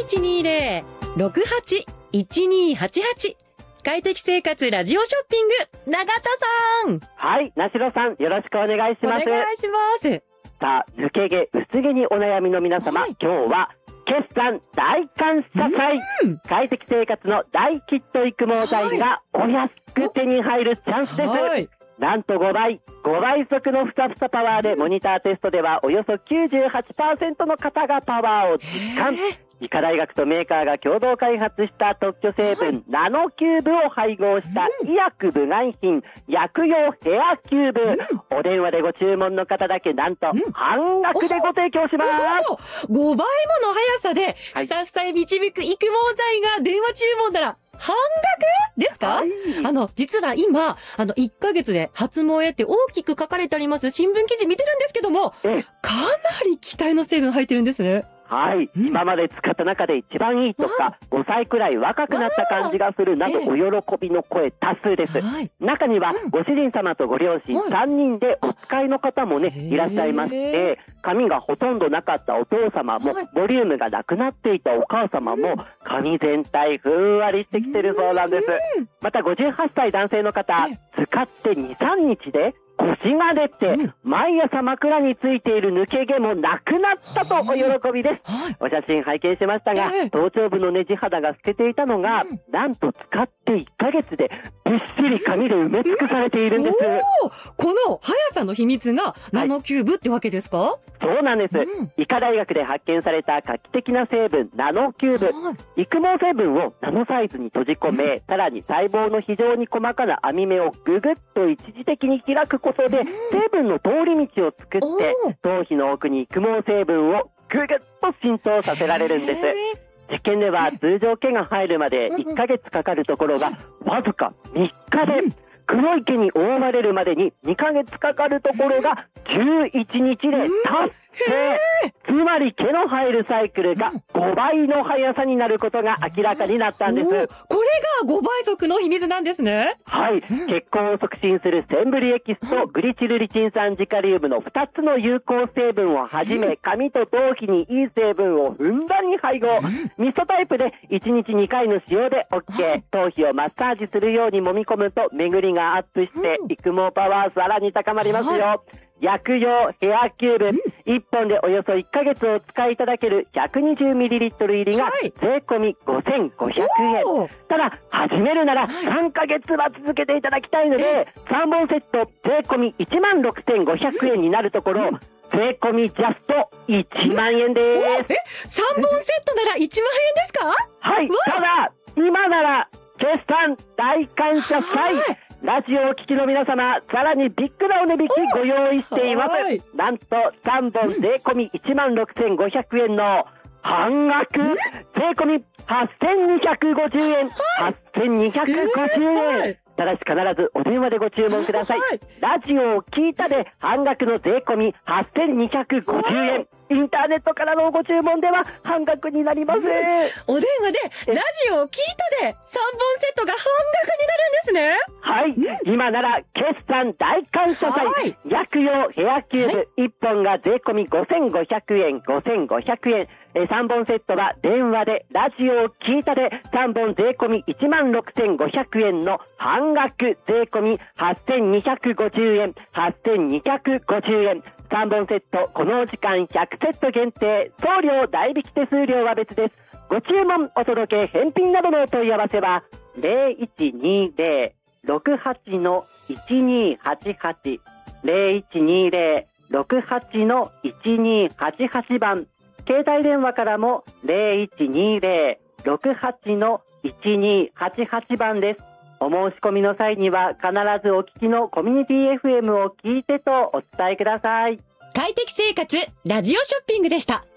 0120-68-1288快適生活ラジオショッピング、永田さん。 はい、なしろさん、よろしくお願いします。 お願いします。 さあ、抜け毛、薄毛にお悩みの皆様、今日は決算大感謝祭、快適生活の大ヒット育毛剤がお安く手に入るチャンスです。なんと5倍速のふさふさパワーで、モニターテストではおよそ 98% の方がパワーを実感。医科大学とメーカーが共同開発した特許成分、ナノキューブを配合した医薬部外品、薬用ヘアキューブ、お電話でご注文の方だけなんと半額でご提供します。 5倍もの速さでふさふさへ導く育毛剤が電話注文なら半額ですか？実は今、1ヶ月で発毛へって大きく書かれてあります新聞記事見てるんですけども、かなり期待の成分入ってるんですね。 はい、今まで使った中で一番いいとか、5歳くらい若くなった感じがするなど、お喜びの声多数です。中には、ご主人様とご両親3人でお使いの方もね、いらっしゃいまして、髪がほとんどなかったお父様も、ボリュームがなくなっていたお母様も、髪全体ふんわりしてきてるそうなんです。また58歳男性の方、使って2、3日で、腰が出て、毎朝枕についている抜け毛もなくなったとお喜びです。お写真拝見しましたが、頭頂部のねじ肌が透けていたのが、なんと使って1ヶ月でびっしり髪で埋め尽くされているんです。 この速さの秘密がナノキューブってわけですか？ そうなんです。医科大学で発見された画期的な成分、ナノキューブ。育毛成分をナノサイズに閉じ込め、さらに細胞の非常に細かな網目をぐぐっと一時的に開くことで、成分の通り道を作って、頭皮の奥に育毛成分をぐぐっと浸透させられるんです。実験では通常毛が生えるまで1ヶ月かかるところが、わずか3日で、黒い毛に覆われるまでに2ヶ月かかるところが11日で達成。つまり毛の生えるサイクルが5倍の速さになることが明らかになったんです。これが5倍速の秘密なんですね。 はい。血行を促進するセンブリエキスとグリチルリチン酸ジカリウムの2つの有効成分をはじめ、髪と頭皮にいい成分をふんだんに配合。ミストタイプで1日2回の使用で OK。頭皮をマッサージするように揉み込むと巡りがアップして育毛パワーさらに高まりますよ。薬用ヘアキューブ、1本でおよそ1ヶ月お使いいただける 120ml 入りが税込み5500円。ただ、始めるなら3ヶ月は続けていただきたいので、3本セット税込み16,500円になるところ、税込みジャスト1万円です。 3本セットなら1万円ですか？ はい、ただ、今なら決算大感謝祭。ラジオをお聞きの皆様、さらにビッグなお値引きご用意しています。なんと3本税込み16,500円の半額、税込み8,250円、8,250円。ただし必ずお電話でご注文ください。ラジオを聞いたで半額の税込み8,250円。インターネットからのご注文では半額になります。 お電話でラジオを聞いたで3本セットが半額になるんですね。 はい。今なら決算大感謝祭。薬用ヘアキューブ1本が税込み5,500円、5,500円。3本セットは電話でラジオを聞いたで3本税込み16,500円の半額税込み8,250円、8,250円。3本セット、このお時間100セット限定、送料代引き手数料は別です。ご注文、お届け、返品などのお問い合わせは、0120-68-1288、0120-68-1288番、携帯電話からも0120-68-1288番です。お申し込みの際には必ずお聞きのコミュニティ FM を聞いてとお伝えください。 快適生活ラジオショッピングでした。